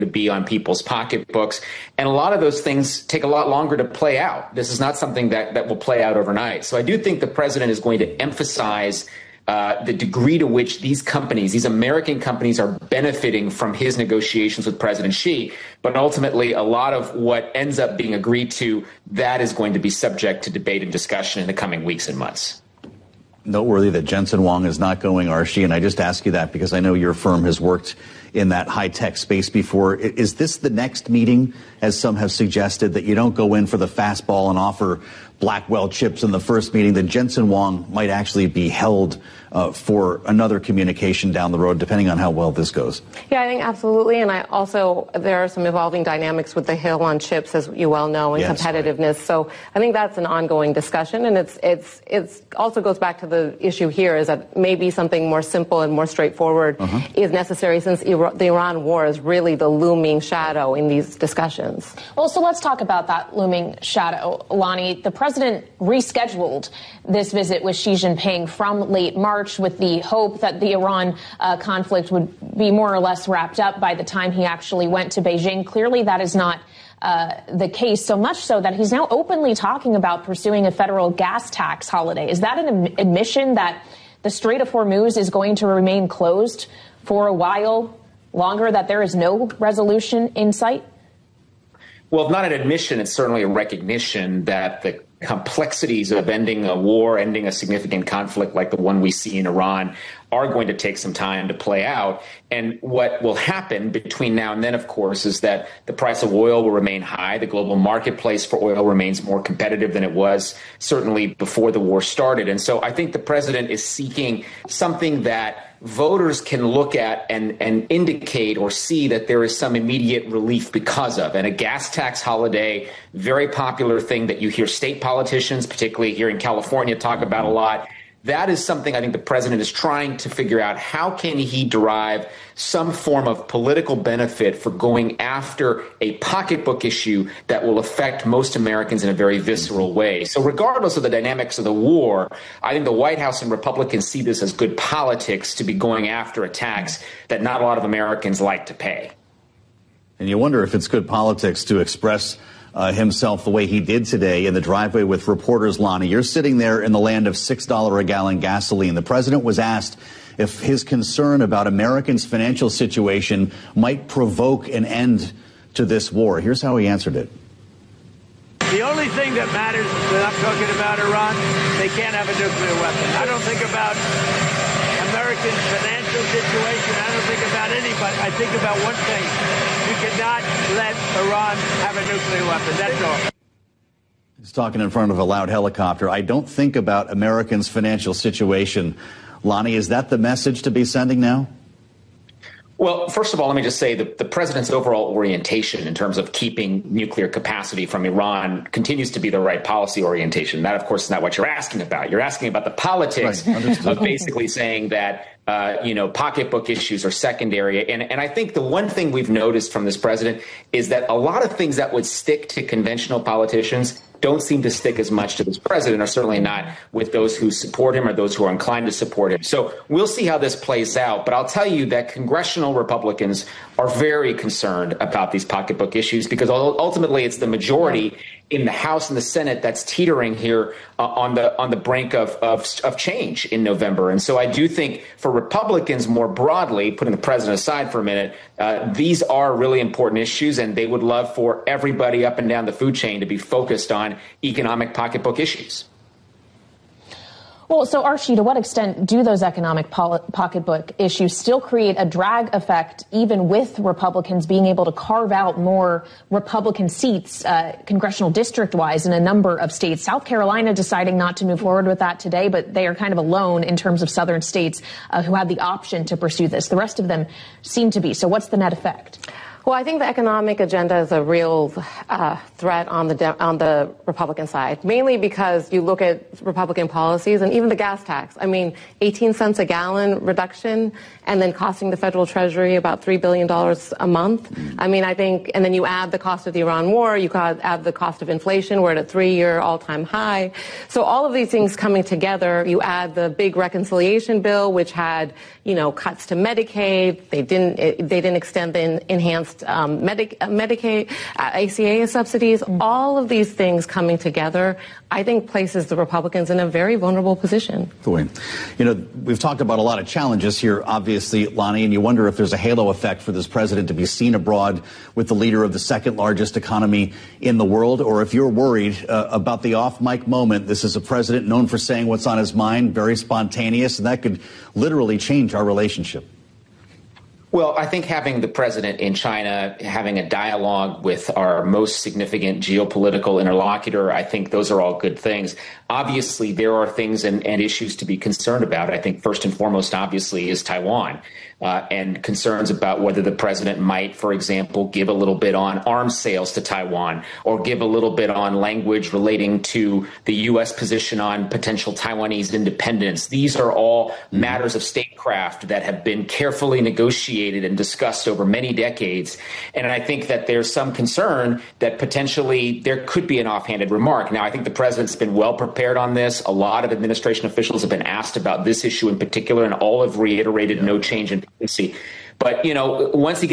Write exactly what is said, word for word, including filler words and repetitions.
to be on people's pocketbooks. And a lot of those things take a lot longer to play out. This is not something that, that will play out overnight. So I do think the president is going to emphasize uh, the degree to which these companies, these American companies, are benefiting from his negotiations with President Xi. But ultimately, a lot of what ends up being agreed to, that is going to be subject to debate and discussion in the coming weeks and months. Noteworthy that Jensen Huang is not going, Archie, and I just ask you that because I know your firm has worked in that high-tech space before. Is this the next meeting, as some have suggested, that you don't go in for the fastball and offer Blackwell chips in the first meeting, that Jensen Huang might actually be held uh, for another communication down the road, depending on how well this goes? Yeah, I think absolutely. And I also, there are some evolving dynamics with the Hill on chips, as you well know, and yes, competitiveness. Right. So I think that's an ongoing discussion. And it's, it's, it's also goes back to the issue here is that maybe something more simple and more straightforward uh-huh. is necessary, since Iran, the Iran war is really the looming shadow in these discussions. Well, so let's talk about that looming shadow, Lonnie. The president President rescheduled this visit with Xi Jinping from late March with the hope that the Iran uh, conflict would be more or less wrapped up by the time he actually went to Beijing. Clearly, that is not uh, the case, so much so that he's now openly talking about pursuing a federal gas tax holiday. Is that an admission that the Strait of Hormuz is going to remain closed for a while longer, that there is no resolution in sight? Well, if not an admission, it's certainly a recognition that the complexities of ending a war, ending a significant conflict like the one we see in Iran, are going to take some time to play out. And what will happen between now and then, of course, is that the price of oil will remain high. The global marketplace for oil remains more competitive than it was certainly before the war started. And so I think the president is seeking something that voters can look at and, and indicate or see that there is some immediate relief because of. And a gas tax holiday, very popular thing that you hear state politicians, particularly here in California, talk about a lot. That is something I think the president is trying to figure out. How can he derive some form of political benefit for going after a pocketbook issue that will affect most Americans in a very visceral way? So regardless of the dynamics of the war, I think the White House and Republicans see this as good politics to be going after a tax that not a lot of Americans like to pay. And you wonder if it's good politics to express Uh, himself the way he did today in the driveway with reporters. Lonnie, you're sitting there in the land of six dollars a gallon gasoline. The president was asked if his concern about Americans' financial situation might provoke an end to this war. Here's how he answered it. The only thing that matters when I'm talking about Iran, they can't have a nuclear weapon. I don't think about American financial situation. I don't think about anybody. I think about one thing. You cannot let Iran have a nuclear weapon. That's all. He's talking in front of a loud helicopter. I don't think about Americans' financial situation. Lonnie, is that the message to be sending now? Well, first of all, let me just say that the president's overall orientation in terms of keeping nuclear capacity from Iran continues to be the right policy orientation. That, of course, is not what you're asking about. You're asking about the politics right. of basically saying that, uh, you know, pocketbook issues are secondary. And, and I think the one thing we've noticed from this president is that a lot of things that would stick to conventional politicians don't seem to stick as much to this president, or certainly not with those who support him or those who are inclined to support him. So we'll see how this plays out. But I'll tell you that congressional Republicans are very concerned about these pocketbook issues, because ultimately it's the majority in the House and the Senate that's teetering here uh, on the on the brink of, of of change in November. And so I do think for Republicans more broadly, putting the president aside for a minute, uh, these are really important issues, and they would love for everybody up and down the food chain to be focused on economic pocketbook issues. Well, so Archie, to what extent do those economic pocketbook issues still create a drag effect, even with Republicans being able to carve out more Republican seats, uh, congressional district-wise, in a number of states? South Carolina deciding not to move forward with that today, but they are kind of alone in terms of southern states uh, who have the option to pursue this. The rest of them seem to be. So what's the net effect? Well, I think the economic agenda is a real uh, threat on the de- on the Republican side, mainly because you look at Republican policies and even the gas tax. I mean, eighteen cents a gallon reduction, and then costing the federal treasury about three billion dollars a month. I mean, I think, and then you add the cost of the Iran war, you add the cost of inflation. We're at a three-year all-time high. So all of these things coming together, you add the big reconciliation bill, which had, you know, cuts to Medicaid. They didn't, it, they didn't extend the enhanced announced um, Medi- Medicaid, uh, A C A subsidies, mm-hmm. all of these things coming together, I think places the Republicans in a very vulnerable position. You know, we've talked about a lot of challenges here, obviously, Lonnie, and you wonder if there's a halo effect for this president to be seen abroad with the leader of the second largest economy in the world, or if you're worried uh, about the off-mic moment. This is a president known for saying what's on his mind, very spontaneous, and that could literally change our relationship. Well, I think having the president in China, having a dialogue with our most significant geopolitical interlocutor, I think those are all good things. Obviously, there are things and, and issues to be concerned about. I think first and foremost, obviously, is Taiwan. Uh, and concerns about whether the president might, for example, give a little bit on arms sales to Taiwan, or give a little bit on language relating to the U S position on potential Taiwanese independence. These are all matters of statecraft that have been carefully negotiated and discussed over many decades. And I think that there's some concern that potentially there could be an offhanded remark. Now, I think the president's been well prepared on this. A lot of administration officials have been asked about this issue in particular, and all have reiterated no change in policy. But, you know, once he gets